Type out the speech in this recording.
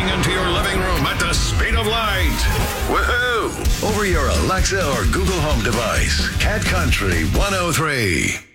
into your living room at the speed of light. Woohoo! Over your Alexa or Google Home device. Cat Country 103.